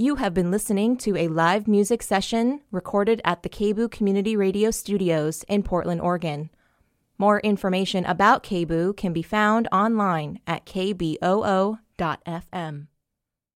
You have been listening to a live music session recorded at the KBOO Community Radio Studios in Portland, Oregon. More information about KBOO can be found online at kboo.fm.